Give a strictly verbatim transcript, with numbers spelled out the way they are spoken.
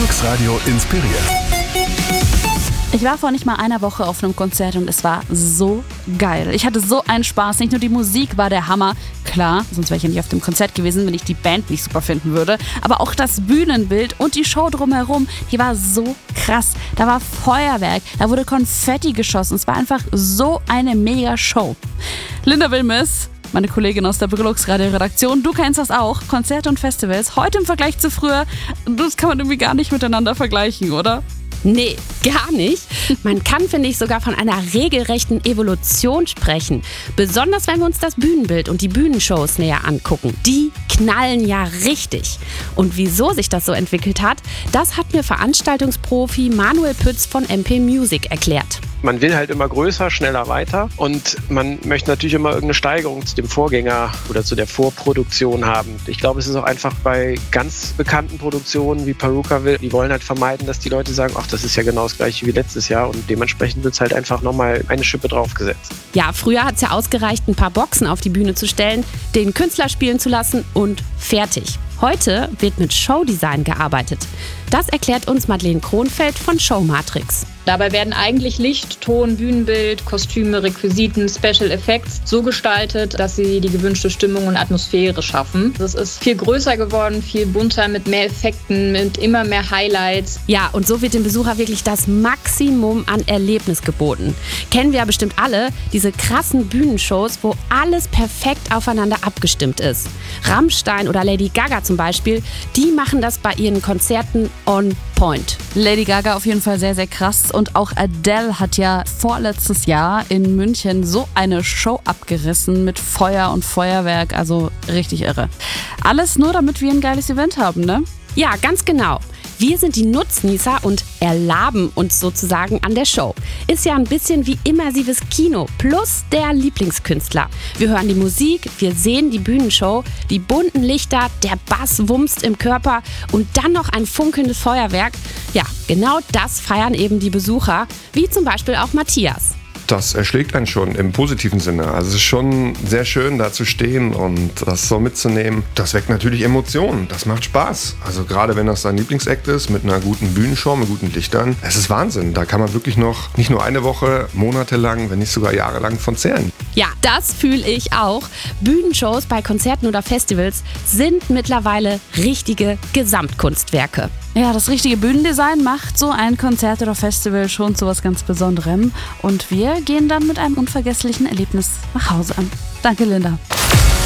Deluxe Radio inspiriert. Ich war vor nicht mal einer Woche auf einem Konzert und es war so geil. Ich hatte so einen Spaß. Nicht nur die Musik war der Hammer. Klar, sonst wäre ich ja nicht auf dem Konzert gewesen, wenn ich die Band nicht super finden würde. Aber auch das Bühnenbild und die Show drumherum, die war so krass. Da war Feuerwerk, da wurde Konfetti geschossen. Es war einfach so eine mega Show. Linda Wilmes, meine Kollegin aus der Deluxe Radio Redaktion, du kennst das auch. Konzerte und Festivals, heute im Vergleich zu früher, das kann man irgendwie gar nicht miteinander vergleichen, oder? Nee, gar nicht. Man kann, finde ich, sogar von einer regelrechten Evolution sprechen. Besonders, wenn wir uns das Bühnenbild und die Bühnenshows näher angucken. Die knallen ja richtig. Und wieso sich das so entwickelt hat, das hat mir Veranstaltungsprofi Manuel Pütz von M P Music erklärt. Man will halt immer größer, schneller, weiter und man möchte natürlich immer irgendeine Steigerung zu dem Vorgänger oder zu der Vorproduktion haben. Ich glaube, es ist auch einfach bei ganz bekannten Produktionen wie Perukaville, die wollen halt vermeiden, dass die Leute sagen, ach, das ist ja genau das gleiche wie letztes Jahr und dementsprechend wird es halt einfach nochmal eine Schippe draufgesetzt. Ja, früher hat es ja ausgereicht, ein paar Boxen auf die Bühne zu stellen, den Künstler spielen zu lassen und fertig. Heute wird mit Showdesign gearbeitet. Das erklärt uns Madeleine Kronfeld von Showmatrix. Dabei werden eigentlich Licht, Ton, Bühnenbild, Kostüme, Requisiten, Special Effects so gestaltet, dass sie die gewünschte Stimmung und Atmosphäre schaffen. Es ist viel größer geworden, viel bunter, mit mehr Effekten, mit immer mehr Highlights. Ja, und so wird dem Besucher wirklich das Maximum an Erlebnis geboten. Kennen wir ja bestimmt alle, diese krassen Bühnenshows, wo alles perfekt aufeinander abgestimmt ist. Rammstein oder Lady Gaga zum Beispiel, die machen das bei ihren Konzerten on point. Lady Gaga auf jeden Fall sehr, sehr krass. Und auch Adele hat ja vorletztes Jahr in München so eine Show abgerissen mit Feuer und Feuerwerk. Also richtig irre. Alles nur, damit wir ein geiles Event haben, ne? Ja, ganz genau. Wir sind die Nutznießer und erlaben uns sozusagen an der Show. Ist ja ein bisschen wie immersives Kino plus der Lieblingskünstler. Wir hören die Musik, wir sehen die Bühnenshow, die bunten Lichter, der Bass wumst im Körper und dann noch ein funkelndes Feuerwerk. Ja, genau das feiern eben die Besucher, wie zum Beispiel auch Matthias. Das erschlägt einen schon im positiven Sinne. Also es ist schon sehr schön, da zu stehen und das so mitzunehmen. Das weckt natürlich Emotionen. Das macht Spaß. Also gerade wenn das dein Lieblingsakt ist, mit einer guten Bühnenshow, mit guten Lichtern. Es ist Wahnsinn. Da kann man wirklich noch nicht nur eine Woche, monatelang, wenn nicht sogar jahrelang von zehren. Ja, das fühle ich auch. Bühnenshows bei Konzerten oder Festivals sind mittlerweile richtige Gesamtkunstwerke. Ja, das richtige Bühnendesign macht so ein Konzert oder Festival schon zu was ganz Besonderem. Und wir gehen dann mit einem unvergesslichen Erlebnis nach Hause an. Danke, Linda.